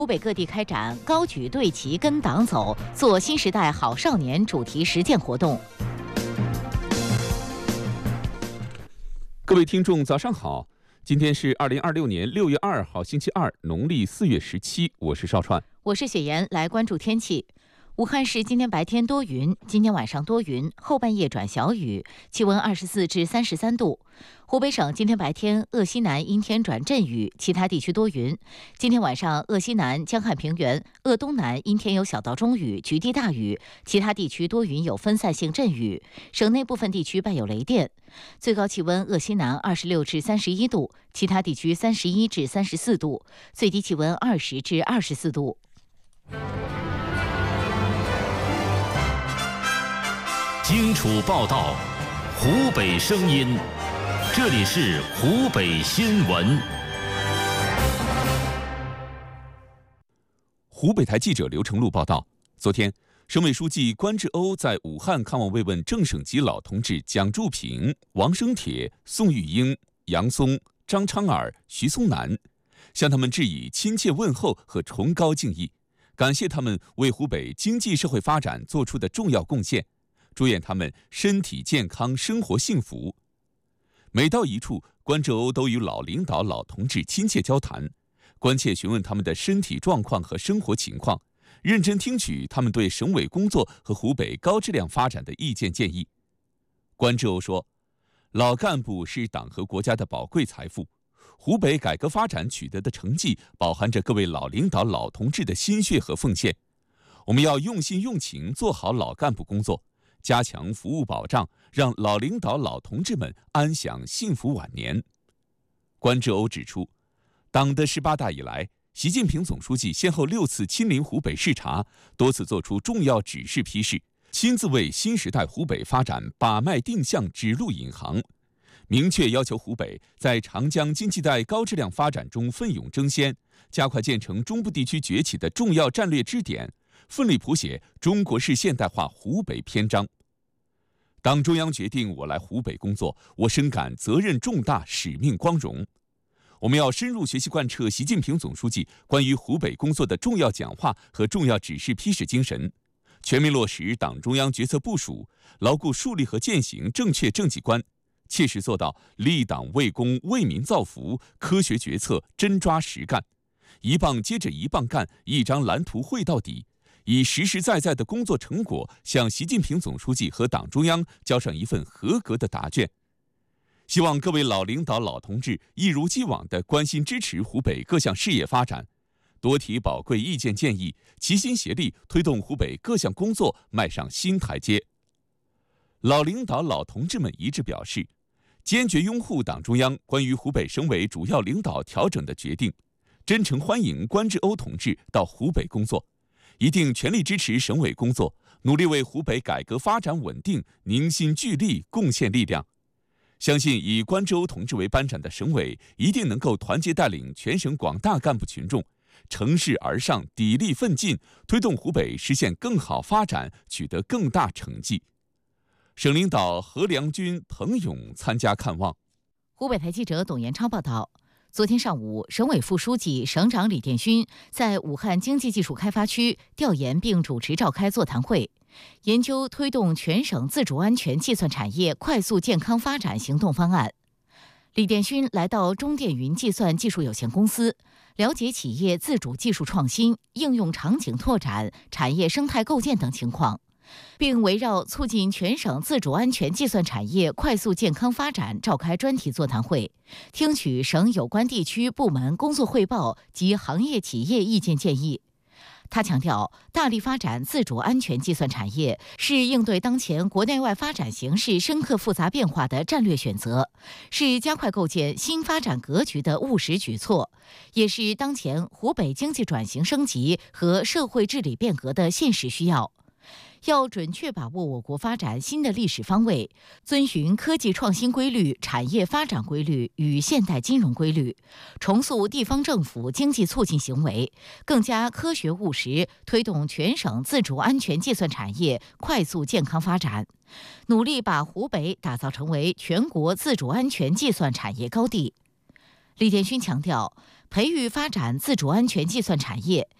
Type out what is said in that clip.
湖北各地开展高举队旗跟党走，做新时代好少年主题实践活动。 各位听众早上好，今天是2026年6月2号星期二，农历4月17，我是邵川， 我是雪岩，来关注天气。武汉市今天白天多云，今天晚上多云，后半夜转小雨，气温24至33度。湖北省今天白天鄂西南阴天转阵雨，其他地区多云。今天晚上鄂西南、江汉平原、鄂东南阴天有小到中雨，局地大雨，其他地区多云有分散性阵雨，省内部分地区伴有雷电。最高气温鄂西南26至31度，其他地区31至34度，最低气温20至24度。 荆楚报道，湖北声音，这里是湖北新闻。 湖北台记者刘成禄报道，昨天，省委书记关志欧在武汉看望慰问正省级老同志蒋柱平、王生铁、宋玉英、杨松、张昌尔、徐松南，向他们致以亲切问候和崇高敬意，感谢他们为湖北经济社会发展做出的重要贡献。祝愿他们身体健康，生活幸福。每到一处，关志欧都与老领导、老同志亲切交谈，关切询问他们的身体状况和生活情况，认真听取他们对省委工作和湖北高质量发展的意见建议。关志欧说，老干部是党和国家的宝贵财富，湖北改革发展取得的成绩饱含着各位老领导、老同志的心血和奉献。我们要用心用情做好老干部工作，加强服务保障，让老领导、老同志们安享幸福晚年。关志欧指出，党的18大以来，习近平总书记先后6次亲临湖北视察，多次作出重要指示批示，亲自为新时代湖北发展把脉定向、指路引航，明确要求湖北在长江经济带高质量发展中奋勇争先，加快建成中部地区崛起的重要战略支点，奋力谱写中国式现代化湖北篇章。党中央决定我来湖北工作，我深感责任重大，使命光荣。我们要深入学习贯彻习近平总书记关于湖北工作的重要讲话和重要指示批示精神，全面落实党中央决策部署，牢固树立和践行正确政绩观，切实做到立党为公、为民造福，科学决策，真抓实干，一棒接着一棒干，一张蓝图绘到底，以实实在在的工作成果向习近平总书记和党中央交上一份合格的答卷。希望各位老领导、老同志一如既往地关心支持湖北各项事业发展，多提宝贵意见建议，齐心协力推动湖北各项工作迈上新台阶。老领导、老同志们一致表示，坚决拥护党中央关于湖北省委主要领导调整的决定，真诚欢迎关志欧同志到湖北工作，一定全力支持省委工作，努力为湖北改革发展稳定凝心聚力，贡献力量。相信以关志欧同志为班长的省委一定能够团结带领全省广大干部群众，乘势而上，砥砺奋进，推动湖北实现更好发展，取得更大成绩。省领导何良军、彭勇参加看望。 湖北台记者董延超报道，昨天上午，省委副书记、省长李殿勋在武汉经济技术开发区调研并主持召开座谈会，研究推动全省自主安全计算产业快速健康发展行动方案。李殿勋来到中电云计算技术有限公司，了解企业自主技术创新、应用场景拓展、产业生态构建等情况，并围绕促进全省自主安全计算产业快速健康发展召开专题座谈会，听取省有关地区部门工作汇报及行业企业意见建议。他强调，大力发展自主安全计算产业是应对当前国内外发展形势深刻复杂变化的战略选择，是加快构建新发展格局的务实举措，也是当前湖北经济转型升级和社会治理变革的现实需要。要准确把握我国发展新的历史方位，遵循科技创新规律、产业发展规律与现代金融规律，重塑地方政府经济促进行为，更加科学务实，推动全省自主安全计算产业快速健康发展，努力把湖北打造成为全国自主安全计算产业高地。 李殿勋强调，培育发展自主安全计算产业，